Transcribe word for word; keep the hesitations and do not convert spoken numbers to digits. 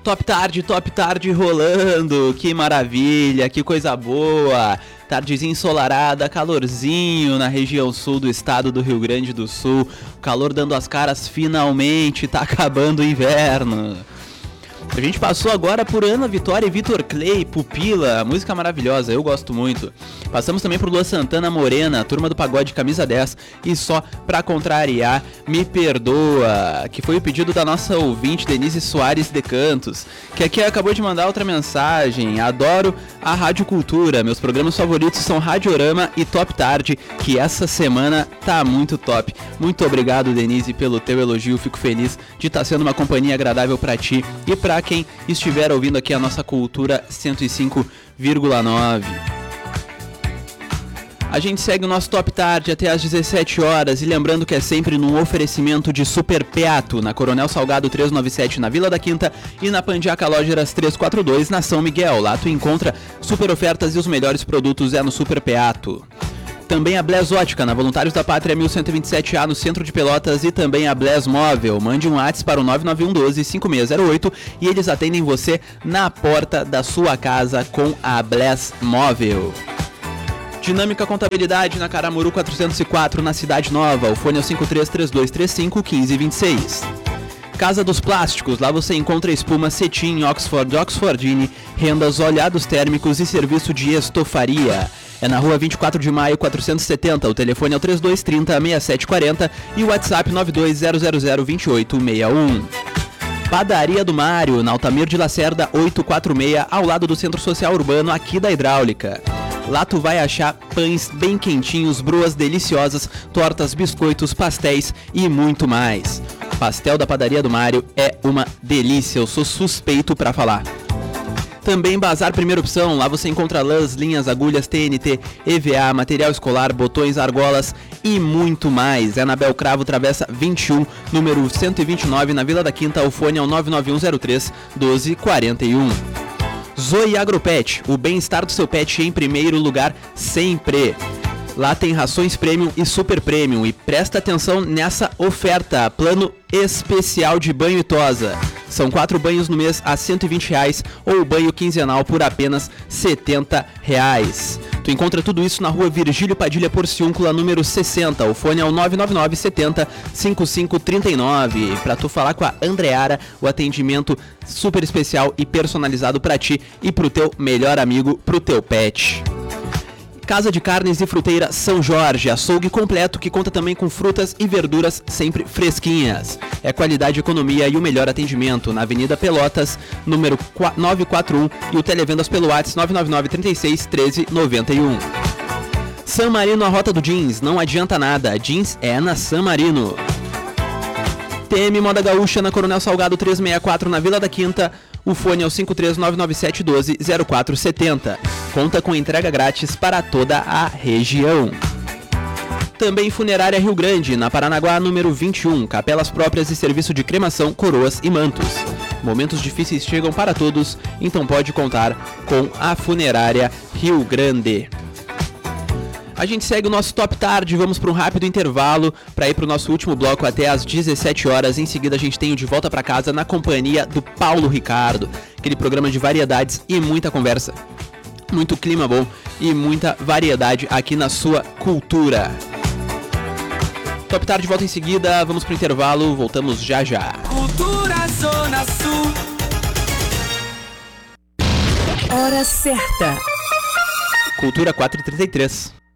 Top Tarde, Top Tarde rolando, que maravilha, que coisa boa. Tardezinha ensolarada, calorzinho na região sul do estado do Rio Grande do Sul. O calor dando as caras, finalmente tá acabando o inverno. A gente passou agora por Ana Vitória e Vitor Clay, Pupila, música maravilhosa, eu gosto muito. Passamos também por Lua Santana, Morena, Turma do Pagode, Camisa dez e Só Pra Contrariar, Me Perdoa, que foi o pedido da nossa ouvinte Denise Soares de Cantos, que aqui acabou de mandar outra mensagem. Adoro a Rádio Cultura, meus programas favoritos são Radiorama e Top Tarde, que essa semana tá muito top. Muito obrigado, Denise, pelo teu elogio, fico feliz de estar sendo uma companhia agradável pra ti e pra quem estiver ouvindo aqui a nossa Cultura cento e cinco vírgula nove. A gente segue o nosso Top Tarde até às dezessete horas e lembrando que é sempre num oferecimento de Super Peato, na Coronel Salgado trezentos e noventa e sete na Vila da Quinta e na Pandiaca Lógeras trezentos e quarenta e dois na São Miguel. Lá tu encontra super ofertas e os melhores produtos é no Super Peato. Também a Bless Ótica, na Voluntários da Pátria mil cento e vinte e sete A, no centro de Pelotas, e também a Bless Móvel. Mande um WhatsApp para o nove nove um um doze cinco seis zero oito e eles atendem você na porta da sua casa com a Bless Móvel. Dinâmica Contabilidade, na Caramuru quatrocentos e quatro, na Cidade Nova. O fone é o cinco três três dois três cinco um cinco dois seis. Casa dos Plásticos, lá você encontra espuma Cetim, Oxford, Oxfordine, rendas, olhados térmicos e serviço de estofaria. É na rua vinte e quatro de maio, quatrocentos e setenta, o telefone é o trinta e dois trinta, sessenta e sete quarenta e o WhatsApp nove dois zero zero zero dois oito seis um. Padaria do Mário, na Altamir de Lacerda oitocentos e quarenta e seis, ao lado do Centro Social Urbano aqui da Hidráulica. Lá tu vai achar pães bem quentinhos, broas deliciosas, tortas, biscoitos, pastéis e muito mais. Pastel da Padaria do Mário é uma delícia, eu sou suspeito pra falar. Também Bazar Primeira Opção, lá você encontra lãs, linhas, agulhas, T N T, E V A, material escolar, botões, argolas e muito mais. É na Belcravo, Travessa vinte e um, número cento e vinte e nove, na Vila da Quinta, o fone é o nove nove um zero três um dois quatro um. Zoe Agropet, o bem-estar do seu pet em primeiro lugar sempre. Lá tem rações Premium e Super Premium e presta atenção nessa oferta, plano especial de banho e tosa. São quatro banhos no mês a cento e vinte reais ou o banho quinzenal por apenas setenta reais. Tu encontra tudo isso na rua Virgílio Padilha Porciúncula, número sessenta. O fone é o nove nove nove setenta cinquenta e cinco trinta e nove. Pra tu falar com a Andreara, o atendimento super especial e personalizado pra ti e pro teu melhor amigo, pro teu pet. Casa de Carnes e Fruteira São Jorge, açougue completo que conta também com frutas e verduras sempre fresquinhas. É qualidade, economia e o melhor atendimento na Avenida Pelotas, número novecentos e quarenta e um e o televendas pelo WhatsApp nove nove nove trinta e seis treze noventa e um. San Marino, a rota do jeans, não adianta nada, jeans é na San Marino. T M Moda Gaúcha, na Coronel Salgado trezentos e sessenta e quatro, na Vila da Quinta. O fone é o cinco três nove nove sete um dois zero quatro sete zero. Conta com entrega grátis para toda a região. Também Funerária Rio Grande, na Paranaguá, número vinte e um. Capelas próprias e serviço de cremação, coroas e mantos. Momentos difíceis chegam para todos, então pode contar com a Funerária Rio Grande. A gente segue o nosso Top Tarde, vamos para um rápido intervalo para ir para o nosso último bloco até às dezessete horas. Em seguida a gente tem o De Volta para Casa na companhia do Paulo Ricardo, aquele programa de variedades e muita conversa, muito clima bom e muita variedade aqui na sua cultura. Top Tarde volta em seguida, vamos para o intervalo, voltamos já já. Cultura Zona Sul. Hora certa. Cultura quatro e trinta e três.